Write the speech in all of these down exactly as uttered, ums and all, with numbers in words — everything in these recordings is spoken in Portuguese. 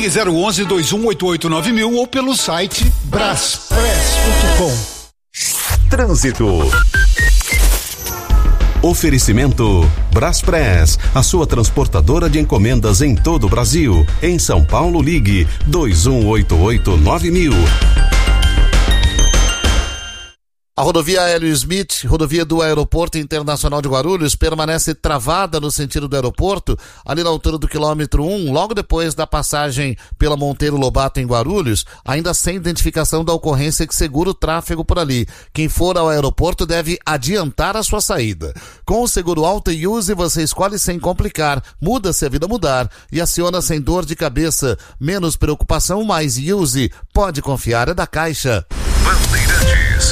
Ligue zero onze, dois um oito oito, nove mil ou pelo site braspress ponto com. Trânsito. Oferecimento Braspress, a sua transportadora de encomendas em todo o Brasil. Em São Paulo, ligue dois um oito oito, nove mil. A rodovia Hélio Smith, rodovia do Aeroporto Internacional de Guarulhos, permanece travada no sentido do aeroporto, ali na altura do quilômetro um, logo depois da passagem pela Monteiro Lobato em Guarulhos, ainda sem identificação da ocorrência que segura o tráfego por ali. Quem for ao aeroporto deve adiantar a sua saída. Com o seguro Alta e Use, você escolhe sem complicar, muda se a vida mudar e aciona sem dor de cabeça. Menos preocupação, mais Use. Pode confiar, é da Caixa. Bandeirantes.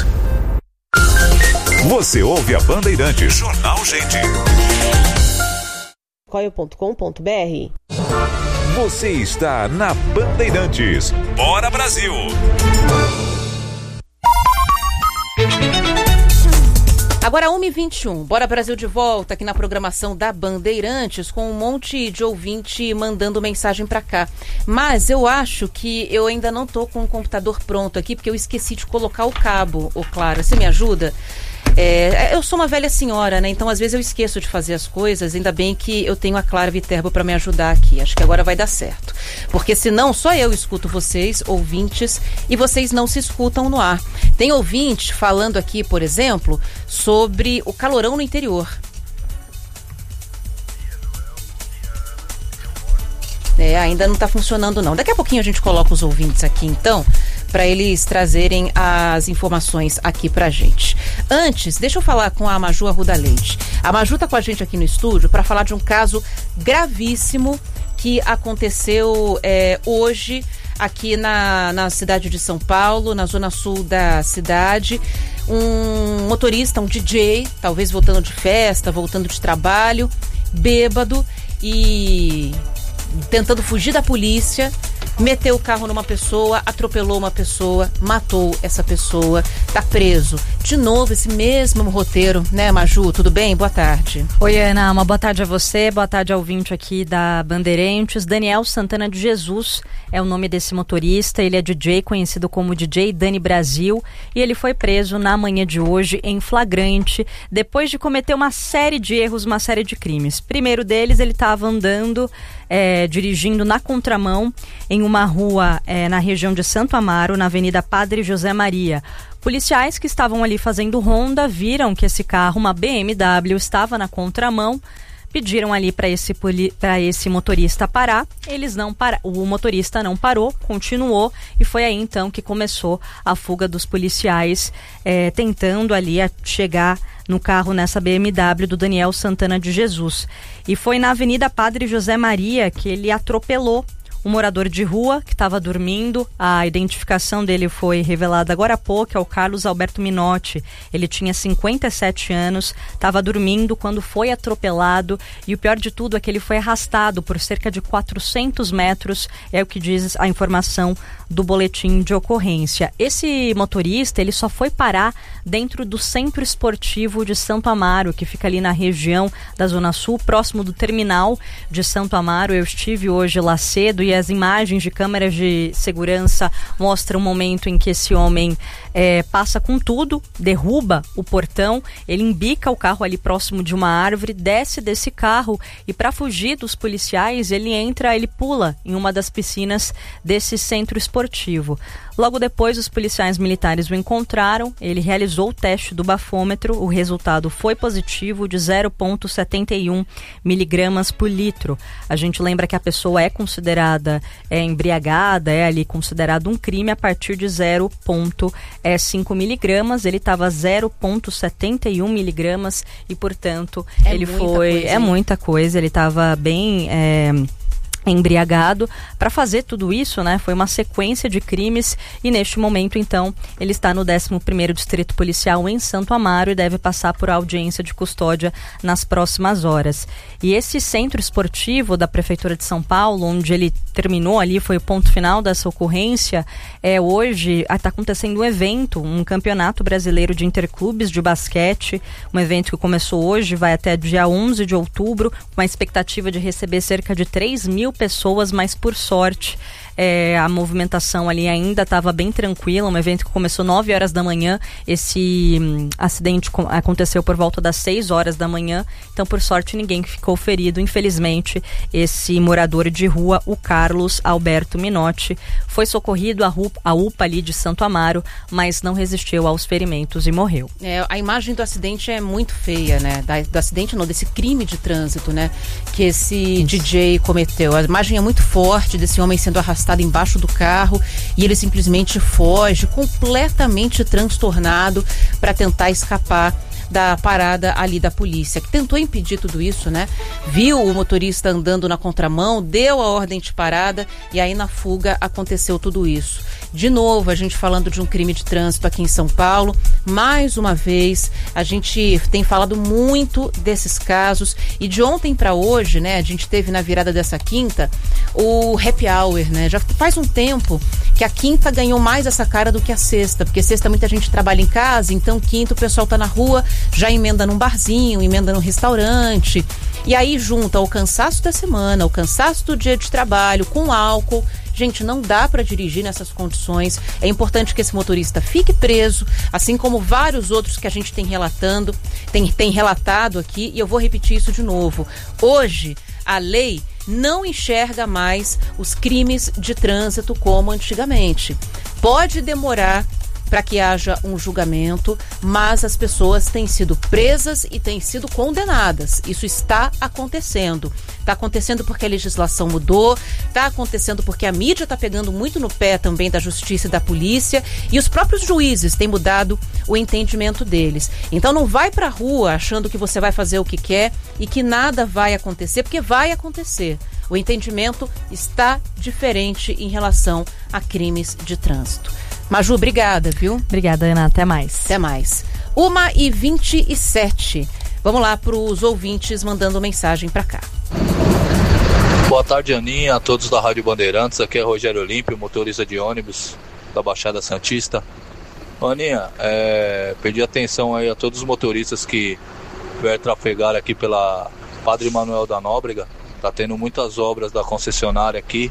Você ouve a Bandeirantes Jornal Gente. coio ponto com ponto br. Você está na Bandeirantes. Bora Brasil! Agora uma e vinte e um, Bora Brasil de volta aqui na programação da Bandeirantes com um monte de ouvinte mandando mensagem pra cá. Mas eu acho que eu ainda não tô com o computador pronto aqui porque eu esqueci de colocar o cabo. Ô Clara, você me ajuda? É, eu sou uma velha senhora, né? Então às vezes eu esqueço de fazer as coisas. Ainda bem que eu tenho a Clara Viterbo para me ajudar aqui. Acho que agora vai dar certo. Porque senão só eu escuto vocês, ouvintes, e vocês não se escutam no ar. Tem ouvinte falando aqui, por exemplo, sobre o calorão no interior. É, ainda não está funcionando não. Daqui a pouquinho a gente coloca os ouvintes aqui então, para eles trazerem as informações aqui pra gente. Antes, deixa eu falar com a Maju Arruda Leite. A Maju tá com a gente aqui no estúdio para falar de um caso gravíssimo que aconteceu é, hoje aqui na, na cidade de São Paulo, na zona sul da cidade. Um motorista, um D J, talvez voltando de festa, voltando de trabalho, bêbado e tentando fugir da polícia, meteu o carro numa pessoa, atropelou uma pessoa, matou essa pessoa, tá preso. De novo, esse mesmo roteiro, né, Maju? Tudo bem? Boa tarde. Oi, Ana, uma boa tarde a você, boa tarde ao ouvinte aqui da Bandeirantes. Daniel Santana de Jesus é o nome desse motorista, ele é D J, conhecido como D J Dani Brasil, e ele foi preso na manhã de hoje em flagrante, depois de cometer uma série de erros, uma série de crimes. Primeiro deles, ele estava andando, é, dirigindo na contramão em uma rua é, na região de Santo Amaro, na Avenida Padre José Maria. Policiais que estavam ali fazendo ronda viram que esse carro, uma B M W, estava na contramão, pediram ali para esse, para esse motorista parar. Eles não para, o motorista não parou, continuou, e foi aí então que começou a fuga dos policiais, é, tentando ali a chegar no carro nessa B M W do Daniel Santana de Jesus. E foi na Avenida Padre José Maria que ele atropelou um morador de rua que estava dormindo. A identificação dele foi revelada agora há pouco, é o Carlos Alberto Minotti. Ele tinha cinquenta e sete anos, estava dormindo quando foi atropelado, e o pior de tudo é que ele foi arrastado por cerca de quatrocentos metros, é o que diz a informação do boletim de ocorrência. Esse motorista, ele só foi parar dentro do Centro Esportivo de Santo Amaro, que fica ali na região da Zona Sul, próximo do terminal de Santo Amaro. Eu estive hoje lá cedo e as imagens de câmeras de segurança mostram o momento em que esse homem é, passa com tudo, derruba o portão, ele embica o carro ali próximo de uma árvore, desce desse carro e, para fugir dos policiais, ele entra, ele pula em uma das piscinas desse centro esportivo. Logo depois, os policiais militares o encontraram, ele realizou o teste do bafômetro, o resultado foi positivo, de zero vírgula setenta e um miligramas por litro. A gente lembra que a pessoa é considerada é, embriagada, é ali considerado um crime a partir de zero vírgula cinco miligramas, ele estava zero vírgula setenta e um miligramas e, portanto, é ele foi... Coisa, é muita coisa, ele estava bem... É, embriagado. Para fazer tudo isso, né, foi uma sequência de crimes, e neste momento, então, ele está no décimo primeiro Distrito Policial em Santo Amaro e deve passar por audiência de custódia nas próximas horas. E esse centro esportivo da Prefeitura de São Paulo, onde ele terminou ali, foi o ponto final dessa ocorrência, é hoje está acontecendo um evento, um campeonato brasileiro de interclubes de basquete, um evento que começou hoje, vai até dia onze de outubro, com a expectativa de receber cerca de três mil pessoas, mas por sorte é, a movimentação ali ainda estava bem tranquila, um evento que começou nove horas da manhã, esse hum, acidente com, aconteceu por volta das seis horas da manhã, então por sorte ninguém ficou ferido. Infelizmente, esse morador de rua, o Carlos Alberto Minotti, foi socorrido à U P A, U P A ali de Santo Amaro, mas não resistiu aos ferimentos e morreu. É, a imagem do acidente é muito feia, né? Da, do acidente não, desse crime de trânsito, né? Que esse D J cometeu. A imagem é muito forte desse homem sendo arrastado embaixo do carro e ele simplesmente foge, completamente transtornado, para tentar escapar da parada ali da polícia, que tentou impedir tudo isso, né? Viu o motorista andando na contramão, deu a ordem de parada e aí na fuga aconteceu tudo isso. De novo, a gente falando de um crime de trânsito aqui em São Paulo. Mais uma vez, a gente tem falado muito desses casos e de ontem para hoje, né? A gente teve na virada dessa quinta o happy hour, né? Já faz um tempo que a quinta ganhou mais essa cara do que a sexta, porque sexta muita gente trabalha em casa, então quinta o pessoal tá na rua, já emenda num barzinho, emenda num restaurante, e aí junta o cansaço da semana, o cansaço do dia de trabalho com álcool. Gente, não dá para dirigir nessas condições. É importante que esse motorista fique preso, assim como vários outros que a gente tem relatando, tem, tem relatado aqui, e eu vou repetir isso de novo. Hoje, a lei não enxerga mais os crimes de trânsito como antigamente. Pode demorar para que haja um julgamento, mas as pessoas têm sido presas e têm sido condenadas. Isso está acontecendo. Está acontecendo porque a legislação mudou, está acontecendo porque a mídia está pegando muito no pé também da justiça e da polícia, e os próprios juízes têm mudado o entendimento deles. Então não vai para a rua achando que você vai fazer o que quer e que nada vai acontecer, porque vai acontecer. O entendimento está diferente em relação a crimes de trânsito. Maju, obrigada, viu? Obrigada, Ana. Até mais. Até mais. uma e vinte e sete. Vamos lá para os ouvintes mandando mensagem para cá. Boa tarde, Aninha, a todos da Rádio Bandeirantes. Aqui é Rogério Olímpio, motorista de ônibus da Baixada Santista. Aninha, é, pedi atenção aí a todos os motoristas que vieram trafegar aqui pela Padre Manuel da Nóbrega. Tá tendo muitas obras da concessionária aqui.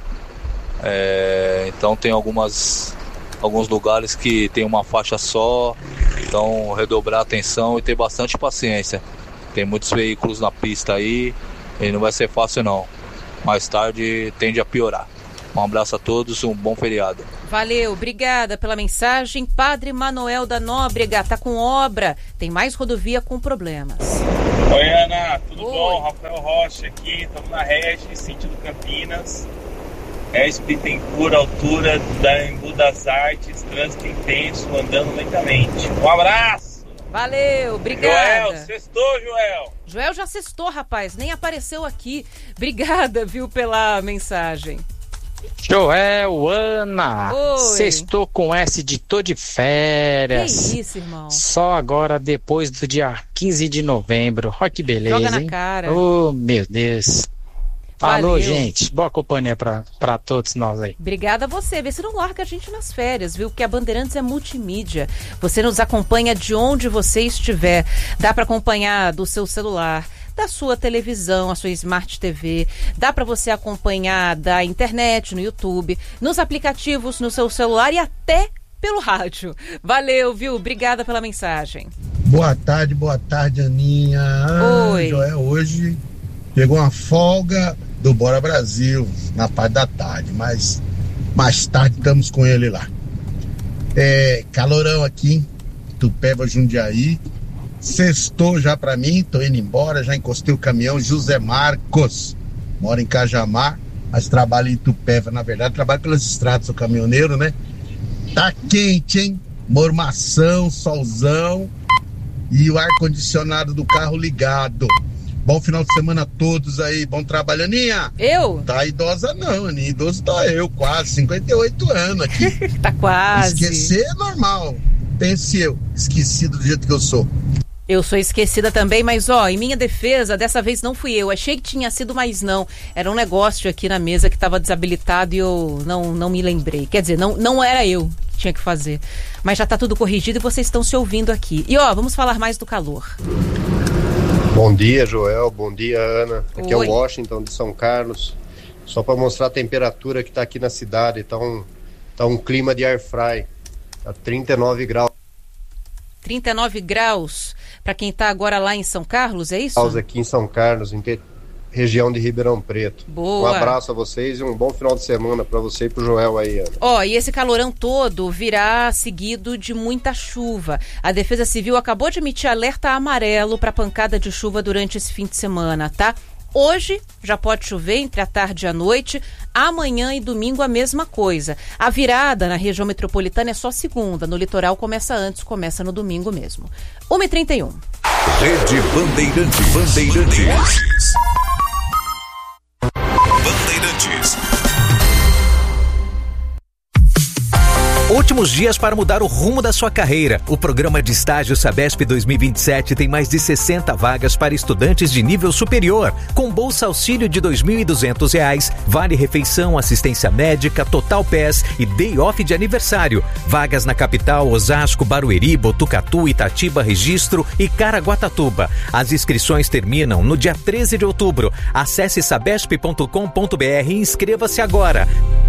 É, então tem algumas... alguns lugares que tem uma faixa só, então redobrar a atenção e ter bastante paciência. Tem muitos veículos na pista aí e não vai ser fácil não. Mais tarde tende a piorar. Um abraço a todos, um bom feriado. Valeu, obrigada pela mensagem. Padre Manuel da Nóbrega, tá com obra, tem mais rodovia com problemas. Oi, Ana, tudo Oi. bom? Rafael Rocha aqui, estamos na Regi, sentido Campinas. Resp Bittencourt, altura da Embu das Artes, trânsito intenso, andando lentamente. Um abraço! Valeu, obrigada. Joel, sextou, Joel. Joel já sextou, rapaz, nem apareceu aqui. Obrigada, viu, pela mensagem. Joel, Ana, Oi. sextou com S de tô de férias. Que isso, irmão. Só agora depois do dia quinze de novembro. Olha que beleza, Joga na hein? cara. Oh, meu Deus. Alô, Valeu. gente, boa companhia pra, pra todos nós aí. Obrigada a você. Vê se não larga a gente nas férias, viu? Porque a Bandeirantes é multimídia. Você nos acompanha de onde você estiver. Dá para acompanhar do seu celular, da sua televisão, a sua Smart T V. Dá para você acompanhar da internet, no YouTube, nos aplicativos, no seu celular e até pelo rádio. Valeu, viu? Obrigada pela mensagem. Boa tarde, boa tarde, Aninha. Ah, Oi. Joel, hoje pegou uma folga do Bora Brasil na parte da tarde, mas mais tarde estamos com ele lá. É, calorão aqui, Tupéva, Jundiaí. Sextou já pra mim, tô indo embora, já encostei o caminhão. José Marcos, mora em Cajamar, mas trabalha em Tupéva, na verdade, trabalha pelas estradas, sou caminhoneiro, né? Tá quente, hein? Mormação, solzão e o ar-condicionado do carro ligado. Bom final de semana a todos aí, bom trabalho, Aninha. Eu? Tá idosa não, Aninha, idoso tá eu, quase, cinquenta e oito anos aqui. Tá quase. Esquecer é normal, pense eu, esquecido do jeito que eu sou. Eu sou esquecida também, mas ó, em minha defesa, dessa vez não fui eu. Achei que tinha sido, mas não. Era um negócio aqui na mesa que estava desabilitado e eu não, não me lembrei. Quer dizer, não, não era eu que tinha que fazer. Mas já tá tudo corrigido e vocês estão se ouvindo aqui. E ó, vamos falar mais do calor. Bom dia, Joel. Bom dia, Ana. Aqui Oi. é o Washington de São Carlos. Só para mostrar a temperatura que está aqui na cidade. Está um, tá um clima de air fry. Está trinta e nove graus. trinta e nove graus para quem está agora lá em São Carlos, é isso? Aqui em São Carlos, em te... região de Ribeirão Preto. Boa. Um abraço a vocês e um bom final de semana para você e pro Joel aí, Ana. Ó, e esse calorão todo virá seguido de muita chuva. A Defesa Civil acabou de emitir alerta amarelo para pancada de chuva durante esse fim de semana, tá? Hoje já pode chover entre a tarde e a noite, amanhã e domingo a mesma coisa. A virada na região metropolitana é só segunda, no litoral começa antes, começa no domingo mesmo. uma e trinta e um. Rede Bandeirantes. Bandeirantes. Bandeirantes. Últimos dias para mudar o rumo da sua carreira. O programa de estágio Sabesp dois mil e vinte e sete tem mais de sessenta vagas para estudantes de nível superior, com bolsa auxílio de dois mil e duzentos reais, vale refeição, assistência médica, total P E S e day off de aniversário. Vagas na capital, Osasco, Barueri, Botucatu, Itatiba, Registro e Caraguatatuba. As inscrições terminam no dia treze de outubro. Acesse sabesp ponto com ponto br e inscreva-se agora.